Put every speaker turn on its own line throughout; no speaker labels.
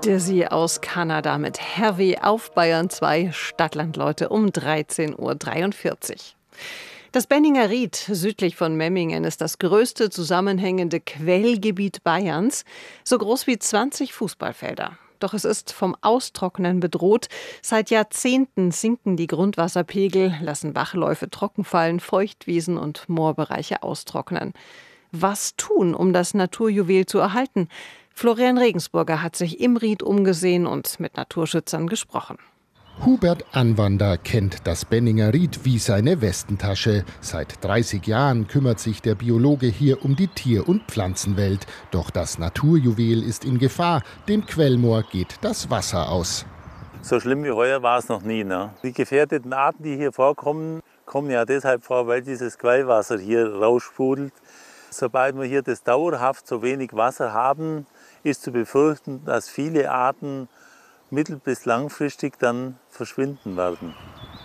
Dizzy aus Kanada mit Heavy auf Bayern 2, Stadtlandleute um 13:43 Uhr. Das Benninger Ried südlich von Memmingen ist das größte zusammenhängende Quellgebiet Bayerns, so groß wie 20 Fußballfelder. Doch es ist vom Austrocknen bedroht. Seit Jahrzehnten sinken die Grundwasserpegel, lassen Bachläufe trockenfallen, Feuchtwiesen und Moorbereiche austrocknen. Was tun, um das Naturjuwel zu erhalten? Florian Regensburger hat sich im Ried umgesehen und mit Naturschützern gesprochen.
Hubert Anwander kennt das Benninger Ried wie seine Westentasche. Seit 30 Jahren kümmert sich der Biologe hier um die Tier- und Pflanzenwelt. Doch das Naturjuwel ist in Gefahr. Dem Quellmoor geht das Wasser aus.
So schlimm wie heuer war es noch nie. Ne? Die gefährdeten Arten, die hier vorkommen, kommen ja deshalb vor, weil dieses Quellwasser hier raussprudelt. Sobald wir hier das dauerhaft so wenig Wasser haben, ist zu befürchten, dass viele Arten mittel- bis langfristig dann verschwinden werden.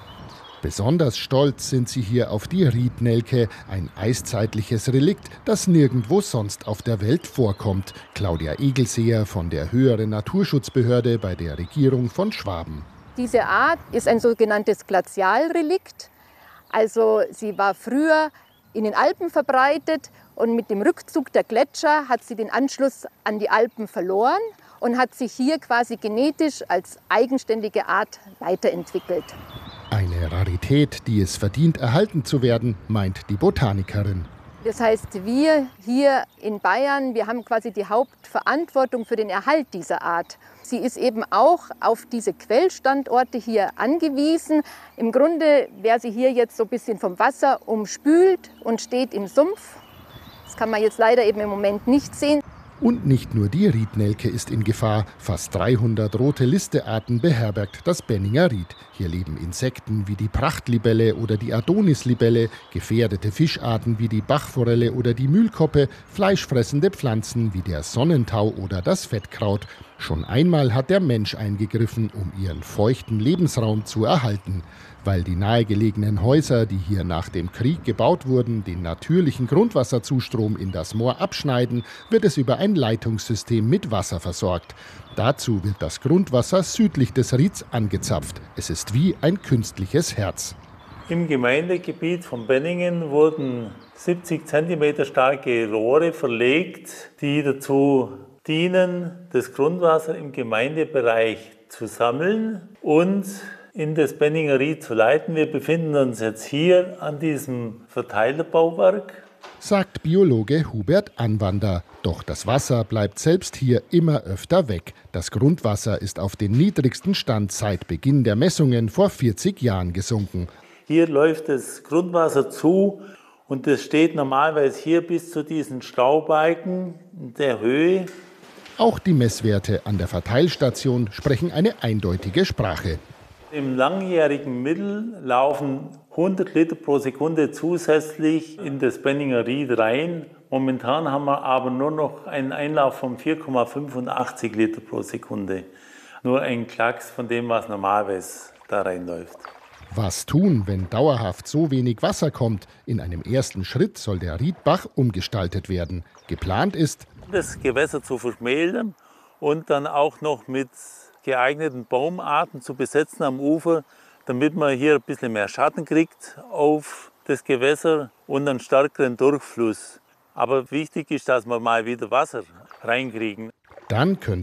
Besonders stolz sind sie hier auf die Riednelke, ein eiszeitliches Relikt, das nirgendwo sonst auf der Welt vorkommt. Claudia Egelseher von der Höheren Naturschutzbehörde bei der Regierung von Schwaben.
Diese Art ist ein sogenanntes Glazialrelikt. Also sie war früher in den Alpen verbreitet und mit dem Rückzug der Gletscher hat sie den Anschluss an die Alpen verloren und hat sich hier quasi genetisch als eigenständige Art weiterentwickelt.
Eine Rarität, die es verdient, erhalten zu werden, meint die Botanikerin.
Das heißt, wir hier in Bayern, wir haben quasi die Hauptverantwortung für den Erhalt dieser Art. Sie ist eben auch auf diese Quellstandorte hier angewiesen. Im Grunde wäre sie hier jetzt so ein bisschen vom Wasser umspült und steht im Sumpf. Das kann man jetzt leider eben im Moment nicht sehen.
Und nicht nur die Riednelke ist in Gefahr. Fast 300 rote Listearten beherbergt das Benninger Ried. Hier leben Insekten wie die Prachtlibelle oder die Adonislibelle, gefährdete Fischarten wie die Bachforelle oder die Mühlkoppe, fleischfressende Pflanzen wie der Sonnentau oder das Fettkraut. Schon einmal hat der Mensch eingegriffen, um ihren feuchten Lebensraum zu erhalten. Weil die nahegelegenen Häuser, die hier nach dem Krieg gebaut wurden, den natürlichen Grundwasserzustrom in das Moor abschneiden, wird es über ein Leitungssystem mit Wasser versorgt. Dazu wird das Grundwasser südlich des Rieds angezapft. Es ist wie ein künstliches Herz.
Im Gemeindegebiet von Benningen wurden 70 cm starke Rohre verlegt, die dazu dienen, das Grundwasser im Gemeindebereich zu sammeln und in das Benninger Ried zu leiten. Wir befinden uns jetzt hier an diesem Verteilerbauwerk,
sagt Biologe Hubert Anwander. Doch das Wasser bleibt selbst hier immer öfter weg. Das Grundwasser ist auf den niedrigsten Stand seit Beginn der Messungen vor 40 Jahren gesunken.
Hier läuft das Grundwasser zu und es steht normalerweise hier bis zu diesen Staubalken in der Höhe.
Auch die Messwerte an der Verteilstation sprechen eine eindeutige Sprache.
Im langjährigen Mittel laufen 100 Liter pro Sekunde zusätzlich in das Benninger Ried rein. Momentan haben wir aber nur noch einen Einlauf von 4,85 Liter pro Sekunde. Nur ein Klacks von dem, was normalerweise da reinläuft.
Was tun, wenn dauerhaft so wenig Wasser kommt? In einem ersten Schritt soll der Riedbach umgestaltet werden. Geplant ist,
das Gewässer zu verschmälern und dann auch noch mit geeigneten Baumarten zu besetzen am Ufer, damit man hier ein bisschen mehr Schatten kriegt auf das Gewässer und einen stärkeren Durchfluss. Aber wichtig ist, dass wir mal wieder Wasser reinkriegen.
Dann könnte